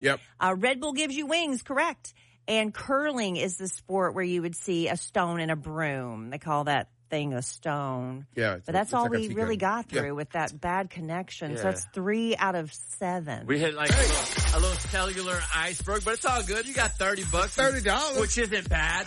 Yep. Red Bull gives you wings, correct. And curling is the sport where you would see a stone and a broom. They call that thing a stone. Yeah. But that's all like we really got through with that bad connection. Yeah. So it's 3 out of 7. We hit like a little cellular iceberg, but it's all good. You got $30. $30. Which isn't bad.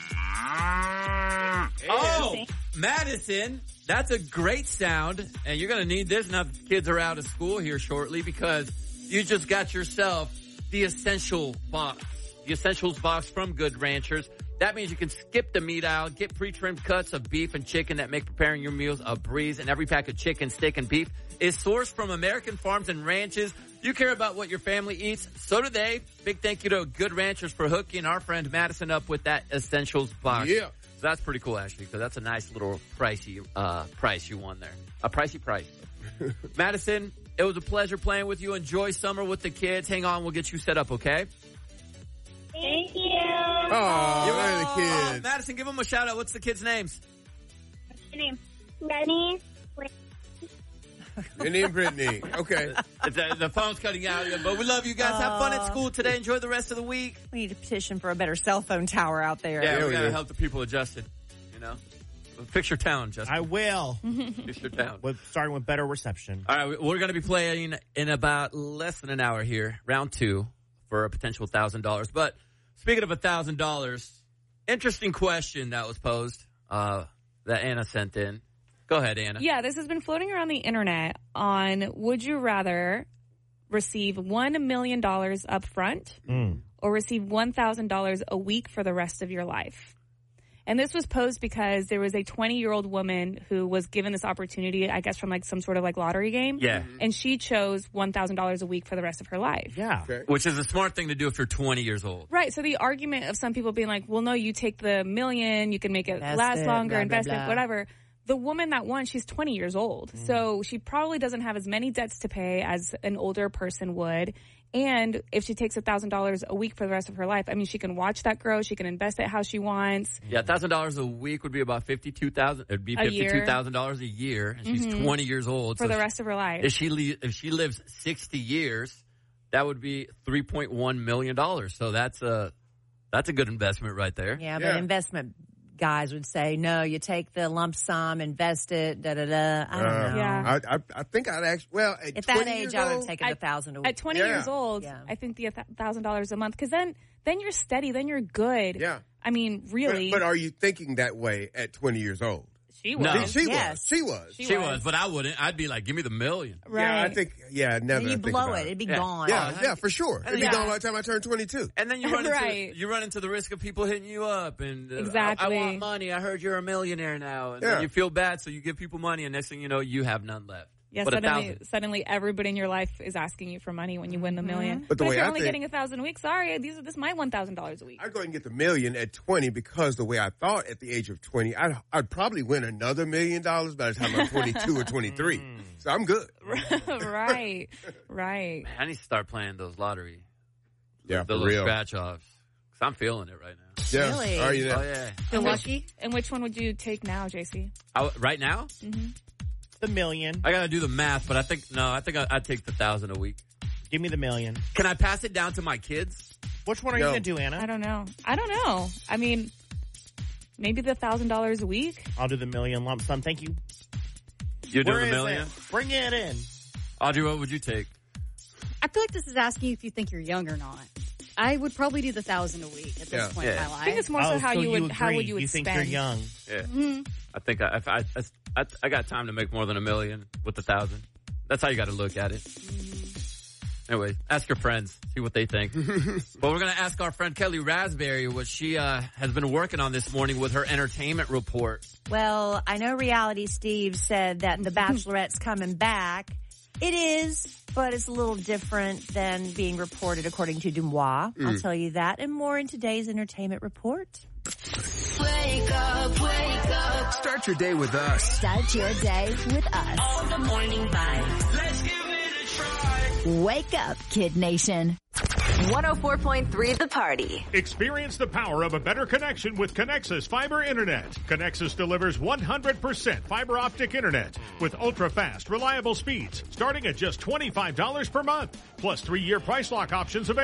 Oh, Madison, that's a great sound. And you're going to need this now that the kids are out of school here shortly because you just got yourself the Essential Box. The Essentials Box from Good Ranchers. That means you can skip the meat aisle, get pre-trimmed cuts of beef and chicken that make preparing your meals a breeze. And every pack of chicken, steak, and beef is sourced from American farms and ranches. You care about what your family eats. So do they. Big thank you to Good Ranchers for hooking our friend Madison up with that Essentials Box. Yeah. So that's pretty cool, actually, because that's a nice little pricey price you won there. A pricey price. Madison, it was a pleasure playing with you. Enjoy summer with the kids. Hang on, we'll get you set up, okay? Thank you. Oh, look at the kids. Madison, give them a shout out. What's the kids' names? What's your name? Brittany. Your name, Brittany. Okay. The phone's cutting out, but we love you guys. Have fun at school today. Enjoy the rest of the week. We need to petition for a better cell phone tower out there. Yeah, we gotta help the people adjust it. You know, fix your town, Justin. I will. Fix your town. Starting with better reception. All right, we're going to be playing in about less than an hour here, round 2, for a potential $1,000. But speaking of $1,000, interesting question that was posed that Anna sent in. Go ahead, Anna. Yeah, this has been floating around the internet on would you rather receive $1 million up front or receive $1,000 a week for the rest of your life? And this was posed because there was a 20-year-old woman who was given this opportunity, I guess, from like some sort of like lottery game. Yeah. And she chose $1,000 a week for the rest of her life. Yeah. Okay. Which is a smart thing to do if you're 20 years old. Right. So the argument of some people being like, well, no, you take the million, you can make it Invest last it, longer, blah, blah, invest blah. it, whatever. The woman that won, she's 20 years old. So she probably doesn't have as many debts to pay as an older person would. And if she takes $1,000 a week for the rest of her life, I mean, she can watch that grow. She can invest it how she wants. Yeah, $1,000 a week would be about $52,000. It'd be $52,000 a year, and she's 20 years old For the rest of her life. If she lives 60 years, that would be $3.1 million. So that's a good investment right there. Yeah, but investment guys would say, no, you take the lump sum, invest it, da-da-da. I don't know. Yeah. I think I'd actually, well, At that age, I would have taken $1,000 a week. At 20 years old, I think the $1,000 a month, because then you're steady, then you're good. Yeah. I mean, really. But are you thinking that way at 20 years old? She was. No. She Yes. was. She was, but I wouldn't. I'd be like, give me the $1 million. Right. Yeah, I think, now that And I you think blow about it. It'd be Yeah. gone. Yeah, for sure. It'd be Yeah. gone by the time I turn 22. And then you run Right. into the risk of people hitting you up and Exactly. I want money. I heard you're a millionaire now, and Yeah. then you feel bad, so you give people money, and next thing you know, you have none left. Yeah, But suddenly everybody in your life is asking you for money when you win the $1 million. But the if way you're I only think- getting $1,000 a week, sorry, this is my $1,000 a week. I'd go ahead and get the $1 million at 20 because the way I thought at the age of 20, I'd probably win another $1 million by the time I'm 22 or 23. So I'm good. Right. Man, I need to start playing those lottery, Yeah, those for little real. scratch offs. Cause I'm feeling it right now. Yeah. Really? Are you Oh there? yeah. Feel lucky? And which one would you take now, JC? Right now, The $1 million. I gotta do the math, but I think I'd take the $1,000 a week. Give me the $1 million. Can I pass it down to my kids? Which one are you No. going to do, Anna? I don't know. I mean, maybe the $1,000 a week. I'll do the $1 million lump sum. Thank you. You're doing Where $1 is million? it? Bring it in. Audrey, what would you take? I feel like this is asking you if you think you're young or not. I would probably do the $1,000 a week at this point in my life. I think it's more so how you would You think spend. you're young. Yeah. I think I got time to make more than $1 million with 1,000. That's how you got to look at it. Anyway, ask your friends, see what they think. But we're going to ask our friend Kelly Raspberry what she has been working on this morning with her entertainment report. Well, I know Reality Steve said that The Bachelorette's coming back. It is, but it's a little different than being reported according to Dumois. I'll tell you that and more in today's entertainment report. Wake up, wake up. Start your day with us. Start your day with us. All the morning vibes. Let's give it a try. Wake up, Kid Nation. 104.3 The Party. Experience the power of a better connection with Connexus Fiber Internet. Connexus delivers 100% fiber optic internet with ultra-fast, reliable speeds starting at just $25 per month. Plus 3-year price lock options available.